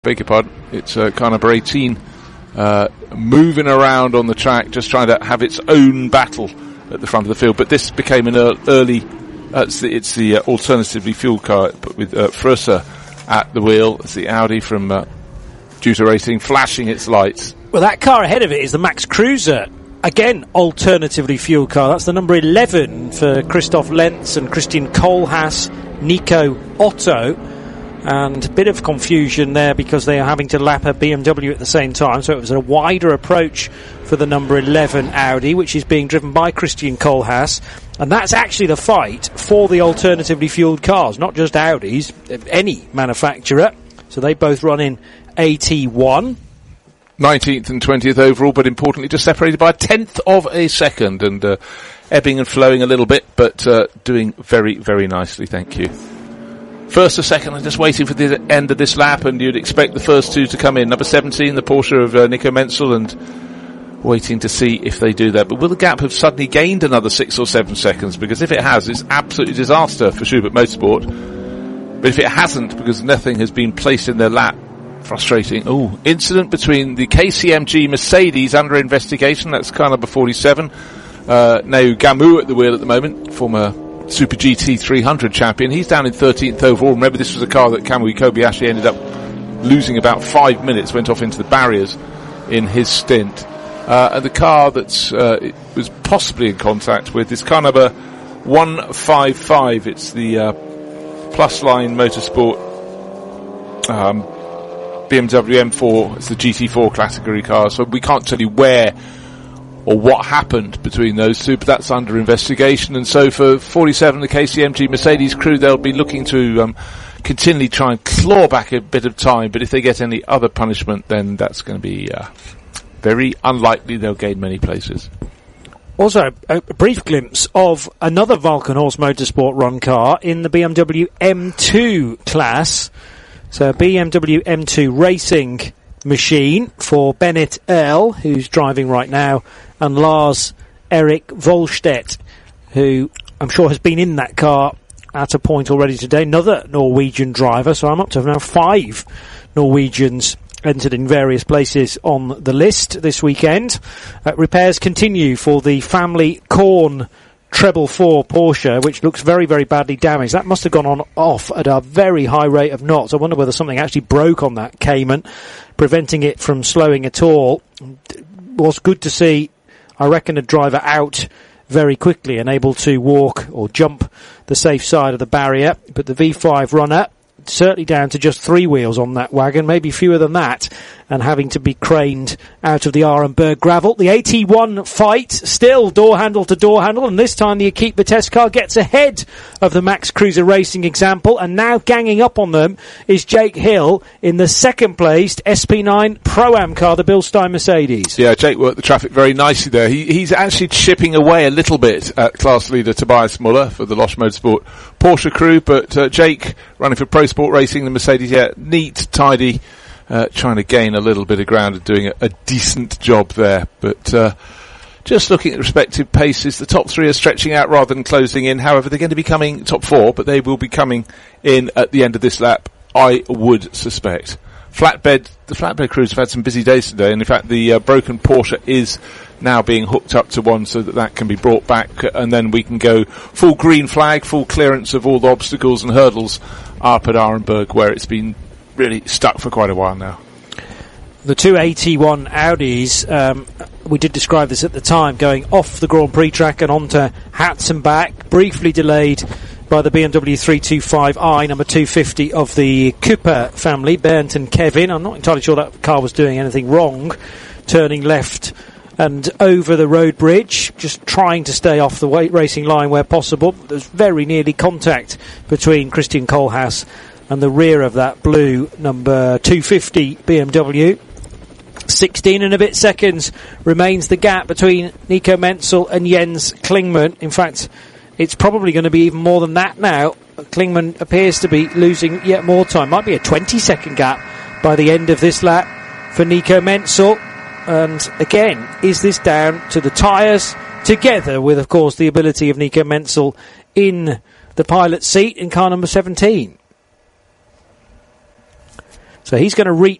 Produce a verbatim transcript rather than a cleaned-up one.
Beg your pardon. It's uh, car number eighteen uh, moving around on the track, just trying to have its own battle at the front of the field. But this became an early, uh, it's the, it's the uh, alternatively fueled car with uh, Frösser at the wheel. It's the Audi from uh, Juta Racing flashing its lights. Well, that car ahead of it is the Max Cruiser. Again, alternatively fueled car. That's the number eleven for Christoph Lenz and Christian Kohlhaas, Nico Otto. And a bit of confusion there because they are having to lap a B M W at the same time. So it was a wider approach for the number eleven Audi, which is being driven by Christian Kohlhaas. And that's actually the fight for the alternatively fueled cars, not just Audis, any manufacturer. So they both run in A T one. nineteenth and twentieth overall, but importantly just separated by a tenth of a second, and uh, ebbing and flowing a little bit, but uh, doing very, very nicely, thank you. First or second, I'm just waiting for the end of this lap, and you'd expect the first two to come in. Number seventeen, the Porsche of uh, Nico Menzel, and waiting to see if they do that. But will the gap have suddenly gained another six or seven seconds? Because if it has, it's absolutely disaster for Schubert Motorsport. But if it hasn't, because nothing has been placed in their lap, frustrating. Oh, incident between the K C M G Mercedes under investigation. That's car number forty-seven. Uh, now Gamu at the wheel at the moment, former Super G T three hundred champion. He's down in thirteenth overall. Remember, this was a car that Kamui Kobayashi ended up losing about five minutes, went off into the barriers in his stint. Uh, and the car that uh, was possibly in contact with is car number one fifty-five. It's the uh, Plus Line Motorsport um, B M W M four. It's the G T four category car, so we can't tell you where or what happened between those two, but that's under investigation. And so for forty-seven, the K C M G Mercedes crew, they'll be looking to um, continually try and claw back a bit of time, but if they get any other punishment, then that's going to be uh, very unlikely they'll gain many places. Also, a brief glimpse of another Vulcan Horse Motorsport run car in the B M W M two class. So B M W M two Racing machine for Bennett Earl, who's driving right now, and Lars Erik Volstedt, who I'm sure has been in that car at a point already today. Another Norwegian driver, so I'm up to now five Norwegians entered in various places on the list this weekend. Uh, repairs continue for the family Korn Treble four Porsche, which looks very, very badly damaged. That must have gone on off at a very high rate of knots. I wonder whether something actually broke on that Cayman, preventing it from slowing at all. It was good to see, I reckon, a driver out very quickly and able to walk or jump the safe side of the barrier. But the V five runner, certainly down to just three wheels on that wagon, maybe fewer than that, and having to be craned out of the Arenberg gravel. The A T one fight, still door handle to door handle, and this time the Equipe Vitesse car gets ahead of the Max Cruiser Racing example, and now ganging up on them is Jake Hill in the second placed S P nine Pro-Am car, the Bill Stein Mercedes. Yeah, Jake worked the traffic very nicely there. He, he's actually chipping away a little bit at class leader Tobias Muller for the Losch Motorsport Porsche crew, but uh, Jake running for Pro Sport Racing, the Mercedes, yeah, neat, tidy, uh, trying to gain a little bit of ground and doing a, a decent job there. But uh, just looking at respective paces, the top three are stretching out rather than closing in. However, they're going to be coming top four, but they will be coming in at the end of this lap, I would suspect. Flatbed, the flatbed crews have had some busy days today, and in fact the uh, broken Porsche is now being hooked up to one so that that can be brought back, and then we can go full green flag, full clearance of all the obstacles and hurdles up at Arenberg, where it's been really stuck for quite a while now. The two A T one Audis, um, we did describe this at the time, going off the Grand Prix track and onto Hatzenbach, briefly delayed by the B M W three twenty-five i, number two fifty of the Cooper family, Bernd and Kevin. I'm not entirely sure that car was doing anything wrong, turning left and over the road bridge, just trying to stay off the racing line where possible. There's very nearly contact between Christian Kohlhaas and the rear of that blue number two fifty B M W. sixteen and a bit seconds remains the gap between Nico Menzel and Jens Klingmann. In fact, it's probably going to be even more than that now. Klingmann appears to be losing yet more time. Might be a twenty second gap by the end of this lap for Nico Menzel. And again, is this down to the tyres, together with, of course, the ability of Nico Menzel in the pilot seat in car number seventeen? So he's going to reach